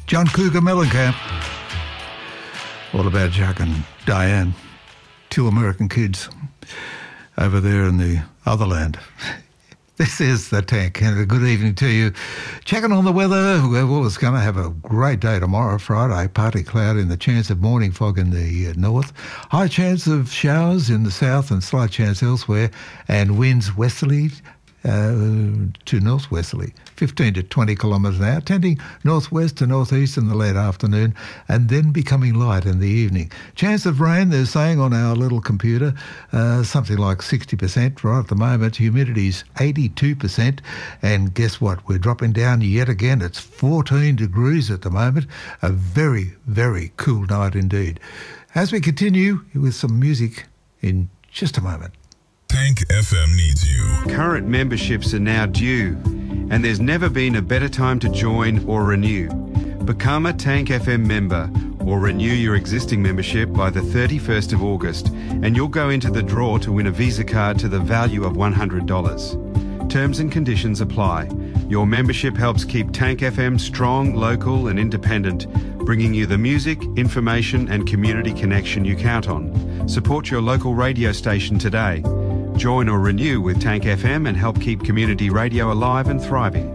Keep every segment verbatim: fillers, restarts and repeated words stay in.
John Cougar Mellencamp. All about Jack and Diane, two American kids over there in the other land. This is The Tank, and a good evening to you. Checking on the weather, well, it's going to have a great day tomorrow, Friday. Partly cloudy and the chance of morning fog in the north. High chance of showers in the south and slight chance elsewhere, and winds westerly Uh, to northwesterly, fifteen to twenty kilometres an hour, tending northwest to northeast in the late afternoon and then becoming light in the evening. Chance of rain, they're saying on our little computer, uh, something like sixty percent right at the moment. Humidity's eighty-two percent, and guess what? We're dropping down yet again. It's fourteen degrees at the moment. A very, very cool night indeed. As we continue with some music in just a moment. Tank F M needs you. Current memberships are now due, and there's never been a better time to join or renew. Become a Tank F M member or renew your existing membership by the thirty-first of August, and you'll go into the draw to win a Visa card to the value of one hundred dollars. Terms and conditions apply. Your membership helps keep Tank F M strong, local and independent, bringing you the music, information and community connection you count on. Support your local radio station today. Join or renew with Tank F M and help keep community radio alive and thriving.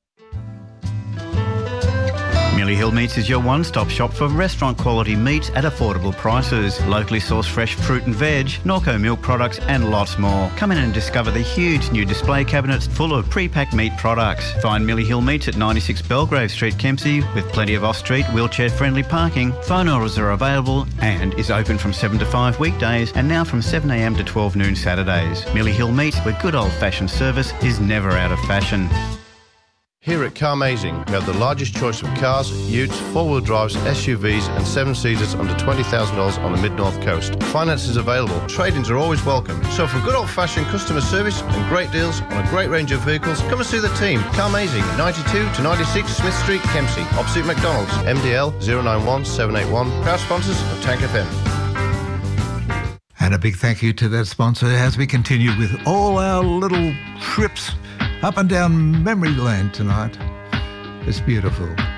Millie Hill Meats is your one-stop shop for restaurant-quality meats at affordable prices. Locally sourced fresh fruit and veg, Norco milk products and lots more. Come in and discover the huge new display cabinets full of pre-packed meat products. Find Millie Hill Meats at ninety-six Belgrave Street, Kempsey, with plenty of off-street, wheelchair-friendly parking. Phone orders are available and is open from seven to five weekdays and now from seven a m to twelve noon Saturdays. Millie Hill Meats, where good old-fashioned service is never out of fashion. Here at Carmazing, we have the largest choice of cars, utes, four-wheel drives, S U Vs and seven-seaters under twenty thousand dollars on the Mid-North Coast. Finance is available. Trade-ins are always welcome. So for good old-fashioned customer service and great deals on a great range of vehicles, come and see the team. Carmazing, ninety-two to ninety-six Smith Street, Kempsey, opposite McDonald's. M D L zero nine one seven eight one. Proud sponsors of Tank F M. And a big thank you to that sponsor as we continue with all our little trips up and down memory lane tonight. It's beautiful.